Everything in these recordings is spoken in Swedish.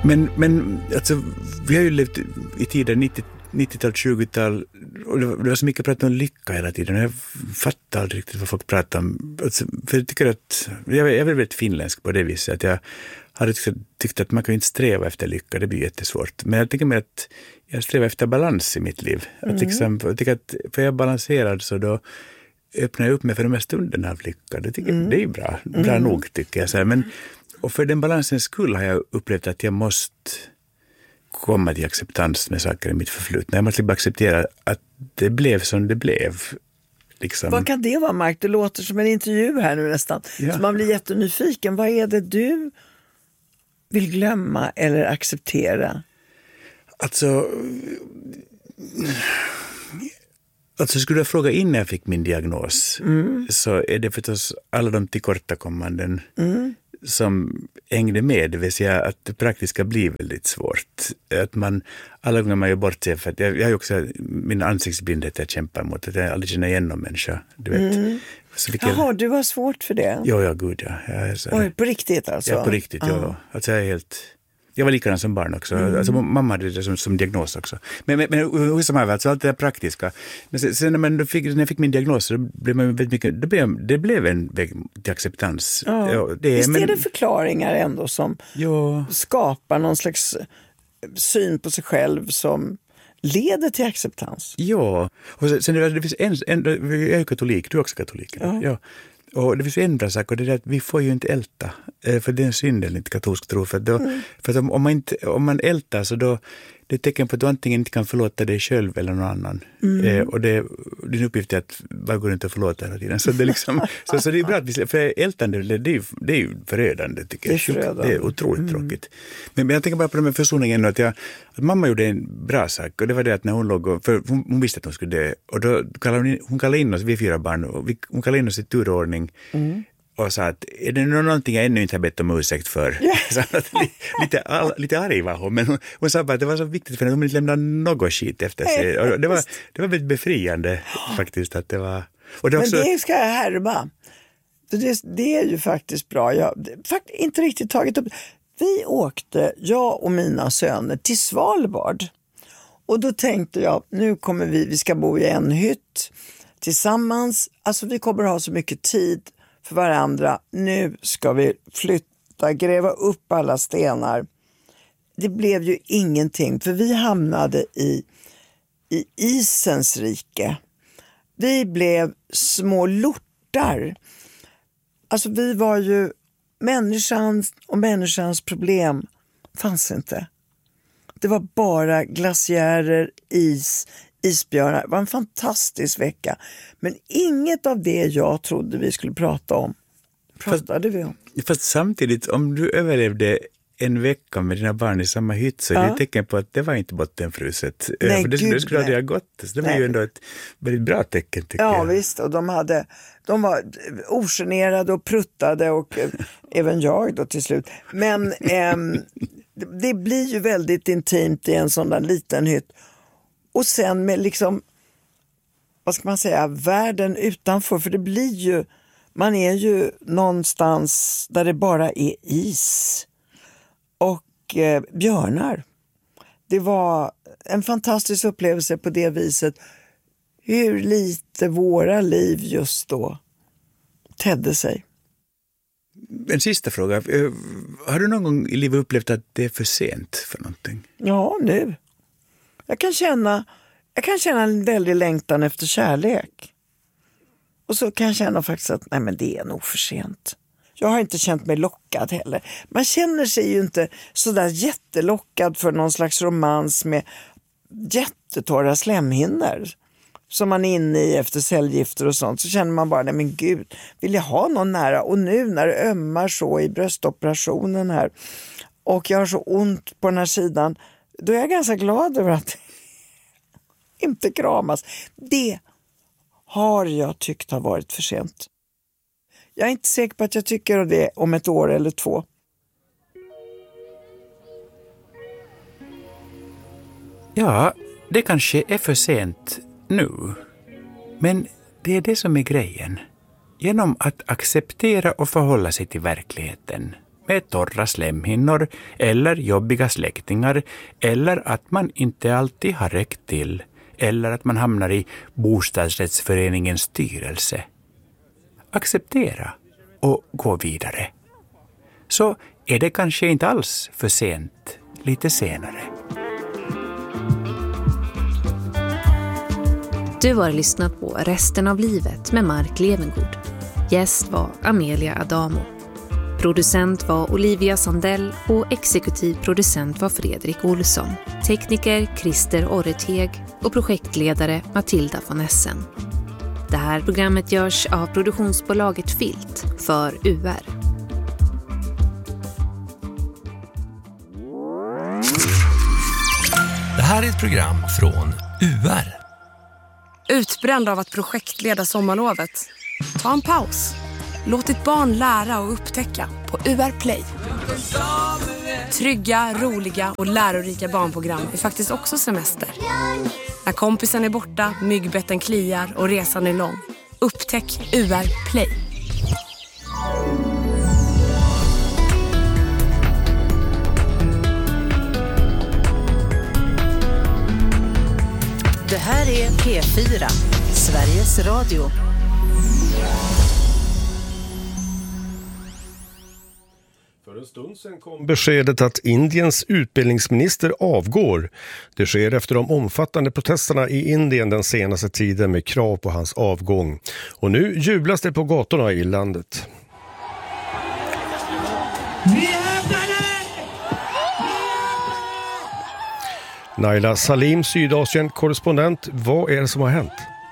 Men alltså, vi har ju levt i tiden 90-tal, 20-tal och det var så mycket prat om lycka hela tiden. Jag fattar aldrig riktigt vad folk pratar om. Alltså, för jag tycker att jag är väldigt finländsk på det viset. Att jag hade tyckt att man kan inte sträva efter lycka, det blir jättesvårt. Men jag tycker mer att jag strävar efter balans i mitt liv. Att liksom, jag tycker att för jag är balanserad så då öppnar jag upp mig för de här stunderna av lycka. Det är ju bra nog tycker jag. Så här. Men, och för den balansens skull har jag upplevt att jag måste komma till acceptans med saker i mitt förflutna. Jag måste bara acceptera att det blev som det blev. Liksom. Vad kan det vara, Mark? Det låter som en intervju här nu nästan. Ja. Så man blir jättenyfiken. Vad är det du vill glömma eller acceptera? Alltså skulle jag fråga innan jag fick min diagnos så är det förstås alla de tillkortakommanden som hängde med, det vill säga att det praktiska blir väldigt svårt. Att man, alla gånger man gör bort sig, för att jag har ju också min ansiktsblindhet jag kämpar mot, att jag aldrig känner igen någon människa, du vet. Så Jaha, du har svårt för det? Ja, gud ja. Oj, på riktigt alltså? Ja, på riktigt, ja. Alltså jag var likadan som barn också. Alltså, mamma hade det som diagnos också. Men hur som helst, alltså, allt det där praktiska. Men sen när jag fick min diagnos så blev man väldigt mycket, det blev en väg till acceptans. Ja. Ja, visst är det förklaringar ändå som skapar någon slags syn på sig själv som leder till acceptans? Ja, och sen det finns jag är ju katolik, du är också katolik. Ja. Och det finns ju en bra sak och det är att vi får ju inte älta. För det är en synd enligt katolsk tro. För att om man ältar så då det är ett tecken på att du antingen inte kan förlåta dig själv eller någon annan. Och din uppgift är att bara gå runt och förlåta hela tiden. Så det är liksom, så det är bra att för ältande det är ju förödande tycker jag. Det är otroligt tråkigt. Men jag tänker bara på den här försoningen att mamma gjorde en bra sak och det var det att när hon låg för hon visste att hon skulle dö och då hon kallade in oss, vi 4 barn och hon kallade in oss i turordning. Och sa att är det någonting jag ännu inte har bett om ursäkt för? Yeah. lite arg var hon, men hon sa bara att det var så viktigt för att hon inte lämnade något skit efter sig. Och det var väldigt befriande faktiskt att det var... Och det också... Men det ska jag härma. Det är ju faktiskt bra. Jag har inte riktigt tagit upp... Vi åkte, jag och mina söner, till Svalbard. Och då tänkte jag, nu kommer vi ska bo i en hytt tillsammans. Alltså vi kommer ha så mycket tid för varandra. Nu ska vi flytta, gräva upp alla stenar. Det blev ju ingenting, för vi hamnade i isens rike. Vi blev små lortar. Alltså vi var ju människans problem fanns inte. Det var bara glaciärer, isbjörnar. Det var en fantastisk vecka. Men inget av det jag trodde vi skulle prata om pratade vi om. Fast samtidigt, om du överlevde en vecka med dina barn i samma hytt så är det ett tecken på att det var inte bottenfruset. Nej, för det skulle aldrig ha gått. Så det var ju ändå ett väldigt bra tecken tycker jag. Ja visst, och de var ogenerade och pruttade och även jag då till slut. Men det blir ju väldigt intimt i en sån där liten hytt. Och sen med liksom, vad ska man säga, världen utanför. För det blir ju, man är ju någonstans där det bara är is och björnar. Det var en fantastisk upplevelse på det viset. Hur lite våra liv just då tedde sig. En sista fråga. Har du någon gång i livet upplevt att det är för sent för någonting? Ja, nu. Jag kan känna en väldig längtan efter kärlek. Och så kan jag känna faktiskt att nej, men det är nog för sent. Jag har inte känt mig lockad heller. Man känner sig ju inte så där jättelockad för någon slags romans med jättetorra slemhinnor som man är inne i efter cellgifter och sånt. Så känner man bara, nej men gud, vill jag ha någon nära? Och nu när det ömmar så i bröstoperationen här och jag har så ont på den här sidan, då är jag ganska glad över att inte kramas. Det har jag tyckt har varit för sent. Jag är inte säker på att jag tycker det om ett år eller 2. Ja, det kanske är för sent nu. Men det är det som är grejen. Genom att acceptera och förhålla sig till verkligheten med torra slemhinnor eller jobbiga släktingar eller att man inte alltid har räckt till eller att man hamnar i bostadsrättsföreningens styrelse. Acceptera och gå vidare. Så är det kanske inte alls för sent lite senare. Du har lyssnat på Resten av livet med Mark Levengood. Gäst var Amelia Adamo. Producent var Olivia Sandell och exekutiv producent var Fredrik Olsson. Tekniker Christer Orreteg och projektledare Matilda von Essen. Det här programmet görs av produktionsbolaget Filt för UR. Det här är ett program från UR. Utbränd av att projektleda sommarlovet? Ta en paus. Låt ditt barn lära och upptäcka på UR Play. Trygga, roliga och lärorika barnprogram är faktiskt också semester. När kompisen är borta, myggbetten kliar och resan är lång. Upptäck UR Play. Det här är P4, Sveriges Radio. För en stund sedan kom beskedet att Indiens utbildningsminister avgår. Det sker efter de omfattande protesterna i Indien den senaste tiden med krav på hans avgång. Och nu jublas det på gatorna i landet. Naila Salim, Sydasien-korrespondent. Vad är det som har hänt?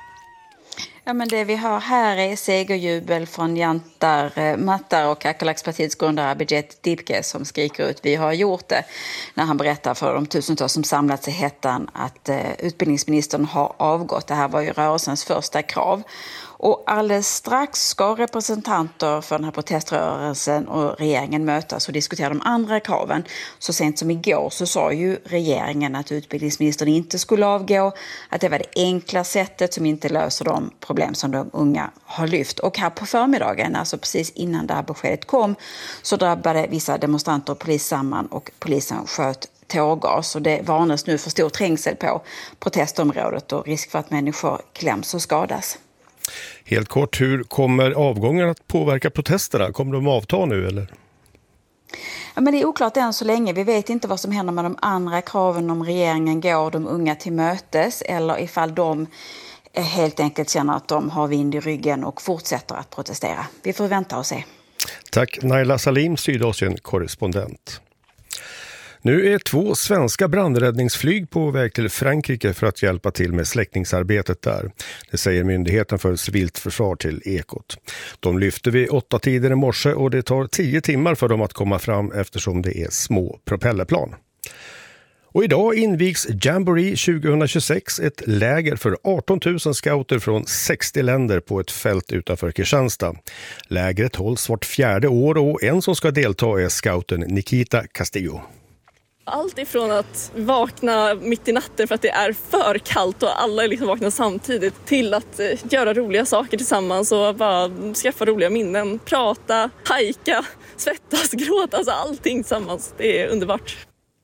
Ja, men det vi har här är segerjubel från Jantar Mattar och Kakalakspartiets grundare Abhijit Dibke som skriker ut "vi har gjort det" när han berättar för de tusentals som samlats i hettan att utbildningsministern har avgått. Det här var ju rörelsens första krav. Och alldeles strax ska representanter för den här proteströrelsen och regeringen mötas och diskutera de andra kraven. Så sent som igår så sa ju regeringen att utbildningsministern inte skulle avgå, att det var det enkla sättet som inte löser de problem som de unga har lyft. Och här på förmiddagen, alltså precis innan det här beskedet kom, så drabbade vissa demonstranter och polis samman och polisen sköt tårgas. Och det varnas nu för stor trängsel på protestområdet och risk för att människor kläms och skadas. Helt kort, hur kommer avgången att påverka protesterna? Kommer de avta nu eller? Ja, men det är oklart än så länge. Vi vet inte vad som händer med de andra kraven om regeringen går de unga till mötes eller ifall de helt enkelt känner att de har vind i ryggen och fortsätter att protestera. Vi får vänta och se. Tack Naila Salim, Sydasien-korrespondent. Nu är 2 svenska brandräddningsflyg på väg till Frankrike för att hjälpa till med släckningsarbetet där. Det säger Myndigheten för civilt försvar till Ekot. De lyfter vid 8-tiden i morse och det tar 10 timmar för dem att komma fram eftersom det är små propellerplan. Och idag invigs Jamboree 2026, ett läger för 18 000 scouter från 60 länder på ett fält utanför Kristianstad. Lägret hålls vart 4:e år och en som ska delta är scouten Nikita Castillo. Allt ifrån att vakna mitt i natten för att det är för kallt och alla är liksom vakna samtidigt till att göra roliga saker tillsammans och bara skaffa roliga minnen, prata, hajka, svettas, gråta, alltså allting tillsammans. Det är underbart.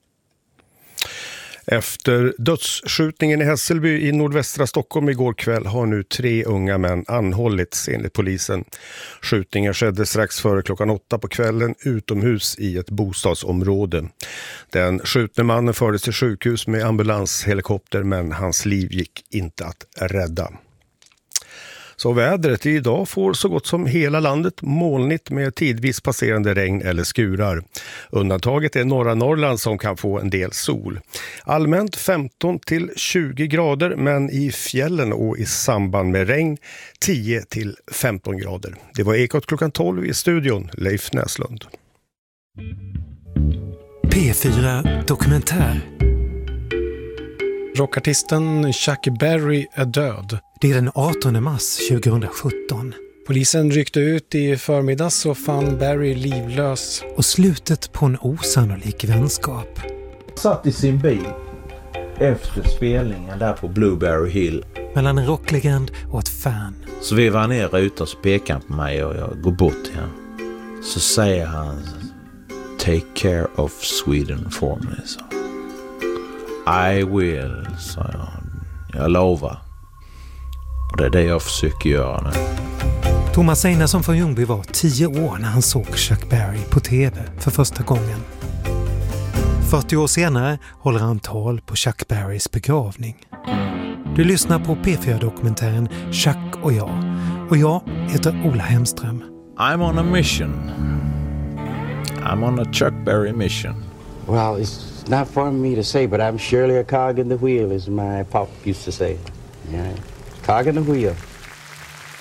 Efter dödsskjutningen i Hässelby i nordvästra Stockholm igår kväll har nu 3 unga män anhållits enligt polisen. Skjutningen skedde strax före klockan 8 på kvällen utomhus i ett bostadsområde. Den skjutne mannen fördes till sjukhus med ambulanshelikopter men hans liv gick inte att rädda. Så vädret idag får så gott som hela landet molnigt med tidvis passerande regn eller skurar. Undantaget är norra Norrland som kan få en del sol. Allmänt 15 till 20 grader men i fjällen och i samband med regn 10 till 15 grader. Det var Ekot klockan 12 i studion, Leif Näslund. P4 Dokumentär. Rockartisten Chuck Berry är död. Det är den 18 mars 2017. Polisen ryckte ut i förmiddags och fann Berry livlös. Och slutet på en osannolik vänskap. Satt i sin bil efter spelningen där på Blueberry Hill. Mellan en rocklegend och ett fan. Så vi var ner ute och så pekade han på mig och jag går bort igen. Så säger han, take care of Sweden for me, så. I will, sa jag. Jag lovar. Och det är det jag försöker göra nu. Thomas Einarsson från Ljungby var 10 år när han såg Chuck Berry på tv för första gången. 40 år senare håller han tal på Chuck Berrys begravning. Du lyssnar på P4-dokumentären Chuck och jag heter Ola Hemström. I'm on a mission. I'm on a Chuck Berry mission. Well, it's not for me to say, but I'm surely a cog in the wheel, as my pop used to say. Yeah, cog in the wheel.